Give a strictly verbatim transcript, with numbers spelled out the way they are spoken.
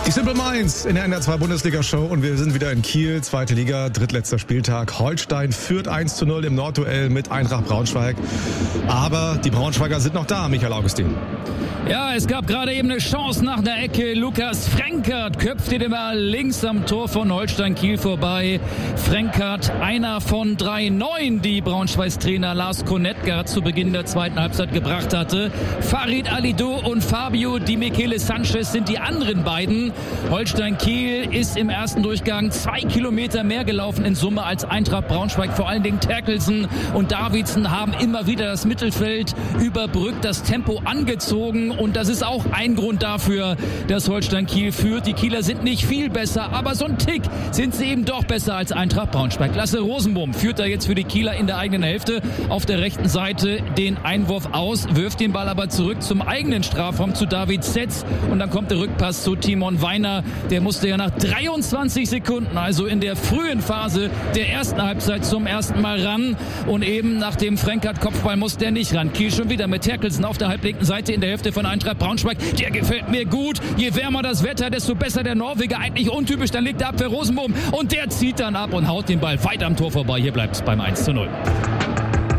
Die Simple Minds in der N R zwei Bundesliga-Show und wir sind wieder in Kiel, zweite Liga, drittletzter Spieltag. Holstein führt eins zu null im Nordduell mit Eintracht Braunschweig. Aber die Braunschweiger sind noch da, Michael Augustin. Ja, es gab gerade eben eine Chance nach der Ecke. Lukas Frenkert köpfte den Ball links am Tor von Holstein Kiel vorbei. Frenkert, einer von drei Neuen, die Braunschweigs Trainer Lars Konetka zu Beginn der zweiten Halbzeit gebracht hatte. Farid Alidou und Fabio Di Michele Sanchez sind die anderen beiden. Holstein Kiel ist im ersten Durchgang zwei Kilometer mehr gelaufen in Summe als Eintracht Braunschweig. Vor allen Dingen Terkelsen und Davidsen haben immer wieder das Mittelfeld überbrückt, das Tempo angezogen. Und das ist auch ein Grund dafür, dass Holstein Kiel führt. Die Kieler sind nicht viel besser, aber so ein Tick sind sie eben doch besser als Eintracht Braunschweig. Lasse Rosenbohm führt da jetzt für die Kieler in der eigenen Hälfte auf der rechten Seite den Einwurf aus, wirft den Ball aber zurück zum eigenen Strafraum zu David Setz. Und dann kommt der Rückpass zu Timon Weiner. Der musste ja nach dreiundzwanzig Sekunden, also in der frühen Phase der ersten Halbzeit, zum ersten Mal ran. Und eben nach dem Frenkert-Kopfball musste er nicht ran. Kiel schon wieder mit Terkelsen auf der halblinken Seite in der Hälfte von Eintracht Braunschweig. Der gefällt mir gut. Je wärmer das Wetter, desto besser der Norweger. Eigentlich untypisch. Dann legt er ab für Rosenbohm und der zieht dann ab und haut den Ball weit am Tor vorbei. Hier bleibt es beim eins zu null.